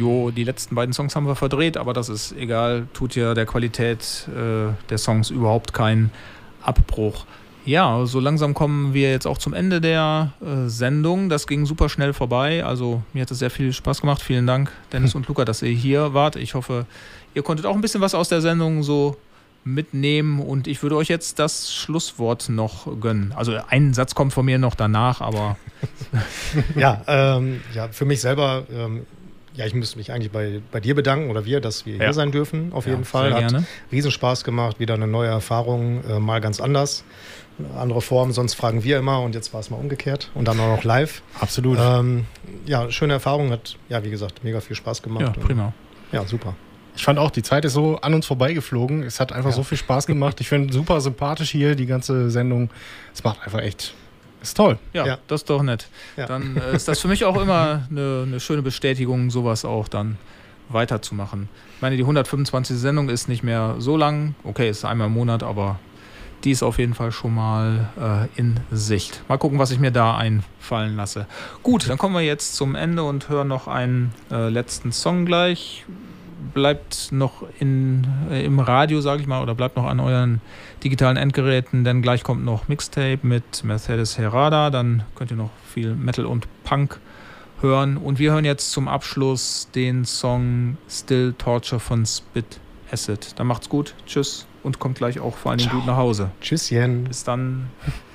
die letzten beiden Songs haben wir verdreht, aber das ist egal, tut ja der Qualität der Songs überhaupt keinen Abbruch. Ja, so langsam kommen wir jetzt auch zum Ende der Sendung. Das ging super schnell vorbei. Also mir hat es sehr viel Spaß gemacht. Vielen Dank, Dennis und Luca, dass ihr hier wart. Ich hoffe, ihr konntet auch ein bisschen was aus der Sendung so mitnehmen. Und ich würde euch jetzt das Schlusswort noch gönnen. Also ein Satz kommt von mir noch danach, aber... Ja, für mich selber... ich müsste mich eigentlich bei dir bedanken oder wir, dass wir hier sein dürfen, auf jeden Fall. Hat Riesenspaß gemacht, wieder eine neue Erfahrung, mal ganz anders. Andere Form, sonst fragen wir immer und jetzt war es mal umgekehrt und dann auch noch live. Absolut. Schöne Erfahrung, hat, wie gesagt, mega viel Spaß gemacht. Ja, prima. Ja, super. Ich fand auch, die Zeit ist so an uns vorbeigeflogen. Es hat einfach so viel Spaß gemacht. Ich finde super sympathisch hier, die ganze Sendung. Es macht einfach echt... Ist toll. Ja, das ist doch nett. Ja. Dann ist das für mich auch immer eine schöne Bestätigung, sowas auch dann weiterzumachen. Ich meine, die 125. Sendung ist nicht mehr so lang. Okay, ist einmal im Monat, aber die ist auf jeden Fall schon mal in Sicht. Mal gucken, was ich mir da einfallen lasse. Gut, dann kommen wir jetzt zum Ende und hören noch einen letzten Song gleich. Bleibt noch im Radio, sage ich mal, oder bleibt noch an euren digitalen Endgeräten, denn gleich kommt noch Mixtape mit Mercedes Herrada, dann könnt ihr noch viel Metal und Punk hören und wir hören jetzt zum Abschluss den Song Still Torture von Spit Acid. Dann macht's gut, tschüss und kommt gleich auch vor allen Dingen gut nach Hause. Tschüsschen. Bis dann.